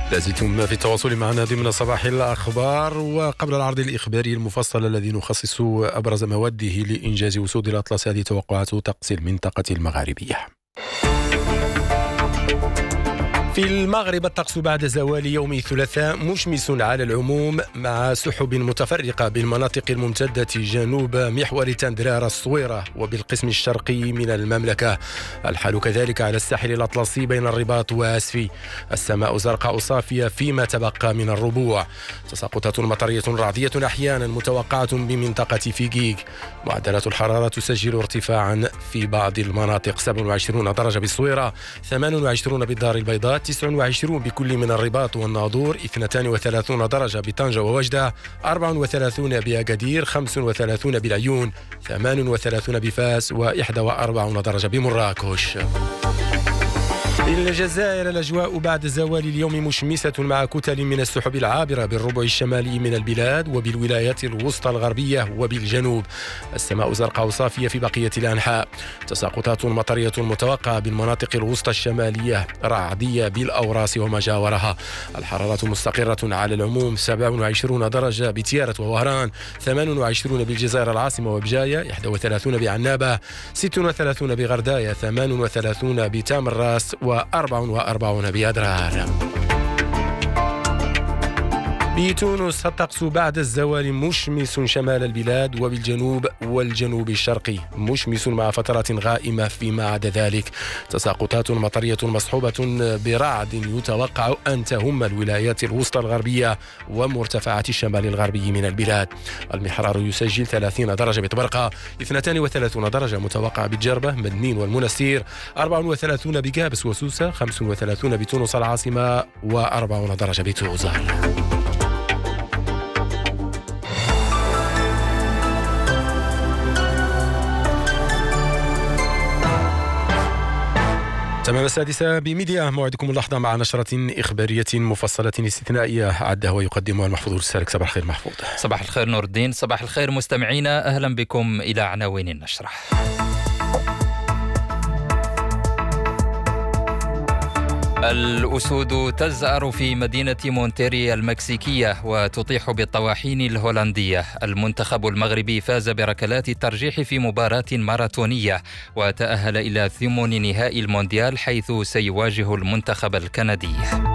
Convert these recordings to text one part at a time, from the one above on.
لازلتم في التواصل معنا ضمن صباح الأخبار، وقبل العرض الإخباري المفصل الذي نخصص أبرز مواده لإنجاز أسود الأطلس، هذه توقعات طقس المنطقة المغاربية. في المغرب الطقس بعد زوال يوم الثلاثاء مشمس على العموم، مع سحب متفرقة بالمناطق الممتدة جنوب محور تندرار الصويرة وبالقسم الشرقي من المملكة. الحال كذلك على الساحل الأطلسي بين الرباط وأسفي. السماء زرقاء صافية فيما تبقى من الربوع. تساقطات مطرية رعدية أحيانا متوقعة بمنطقة فيغيغ. معدلات الحرارة تسجل ارتفاعا في بعض المناطق: 27 درجة بالصويرة، 28 بالدار البيضاء، 29 بكل من الرباط والناظور، 32 درجة بطنجة ووجدة، 34 بأكادير، 35 بالعيون، 38 بفاس، و41 درجة بمراكش. في الجزائر الأجواء بعد زوال اليوم مشمسة، مع كتل من السحب العابرة بالربع الشمالي من البلاد وبالولايات الوسطى الغربية وبالجنوب. السماء زرقاء صافية في بقية الأنحاء. تساقطات مطرية متوقعة بالمناطق الوسطى الشمالية، رعدية بالأوراس وما جاورها. الحرارة مستقرة على العموم: 27 درجة بتيارة ووهران، 28 بالجزائر العاصمة وبجاية، 31 بعنابة، 36 بغرداية، 38 بتامر راس، و44 بأدرار. بتونس الطقس بعد الزوال مشمس شمال البلاد وبالجنوب والجنوب الشرقي، مشمس مع فترات غائمة فيما عدا ذلك. تساقطات مطرية مصحوبة برعد يتوقع أن تهم الولايات الوسطى الغربية ومرتفعات الشمال الغربي من البلاد. المحرار يسجل 30 درجة بطبرقة، 32 درجة متوقعة بالجربة، مدنين والمنستير، 34 بقابس وسوسة، 35 بتونس العاصمة، و40 درجة بتوزر. تمام 6 بميديا، موعدكم اللحظة مع نشرة إخبارية مفصلة استثنائية عدها ويقدمها المحفوظ السالك. صباح الخير محفوظ. صباح الخير نور الدين. صباح الخير مستمعينا، أهلا بكم إلى عناوين النشرة. الأسود تزأر في مدينة مونتيري المكسيكية وتطيح بالطواحين الهولندية. المنتخب المغربي فاز بركلات الترجيح في مباراة ماراثونية وتأهل إلى ثمن نهائي المونديال، حيث سيواجه المنتخب الكندي.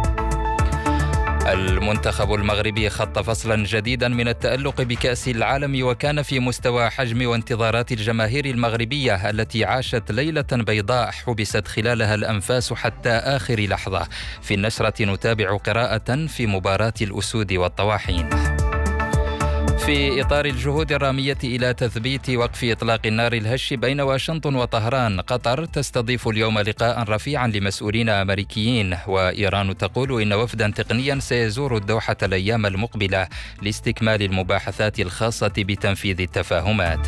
المنتخب المغربي خط فصلا جديدا من التألق بكأس العالم، وكان في مستوى حجم وانتظارات الجماهير المغربية التي عاشت ليلة بيضاء حبست خلالها الأنفاس حتى آخر لحظة. في النشرة نتابع قراءة في مباراة الأسود والطواحين. في إطار الجهود الرامية إلى تثبيت وقف إطلاق النار الهش بين واشنطن وطهران، قطر تستضيف اليوم لقاء رفيعا لمسؤولين أمريكيين، وإيران تقول إن وفدا تقنيا سيزور الدوحة الأيام المقبلة لاستكمال المباحثات الخاصة بتنفيذ التفاهمات.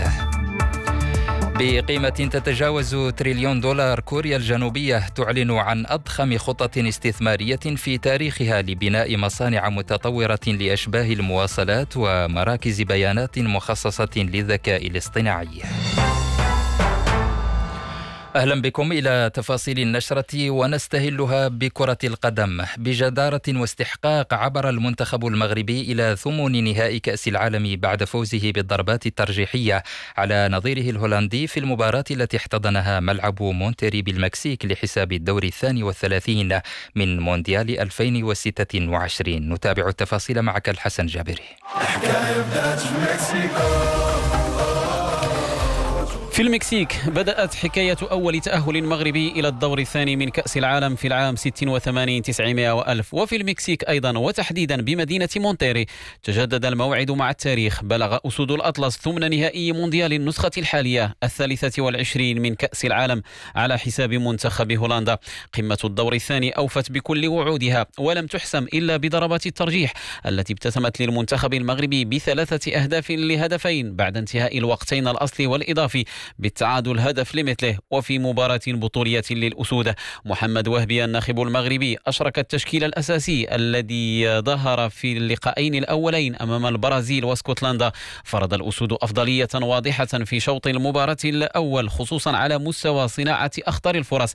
بقيمة تتجاوز $1 تريليون، كوريا الجنوبية تعلن عن أضخم خطط استثمارية في تاريخها لبناء مصانع متطورة لأشباه المواصلات ومراكز بيانات مخصصة للذكاء الاصطناعي. أهلا بكم إلى تفاصيل النشرة، ونستهلها بكرة القدم. بجدارة واستحقاق عبر المنتخب المغربي إلى ثمن نهائي كأس العالم بعد فوزه بالضربات الترجيحية على نظيره الهولندي في المباراة التي احتضنها ملعب مونتيري بالمكسيك لحساب الدور 32 من مونديال 2026. نتابع التفاصيل معك الحسن جابري. في المكسيك بدأت حكاية أول تأهل مغربي إلى الدور الثاني من كأس العالم في العام 86 900 و1000. وفي المكسيك أيضا وتحديدا بمدينة مونتيري تجدد الموعد مع التاريخ. بلغ أسود الأطلس ثمن نهائي مونديال النسخة الحالية 23 من كأس العالم على حساب منتخب هولندا. قمة الدور الثاني أوفت بكل وعودها ولم تحسم إلا بضربات الترجيح التي ابتسمت للمنتخب المغربي ب3 أهداف لهدفين بعد انتهاء الوقتين الأصلي والإضافي بالتعادل هدف لمثله. وفي مباراة بطولية للأسود، محمد وهبي الناخب المغربي أشرك التشكيل الأساسي الذي ظهر في اللقاءين الأولين أمام البرازيل واسكتلندا. فرض الأسود أفضلية واضحة في شوط المباراة الأول، خصوصا على مستوى صناعة أخطر الفرص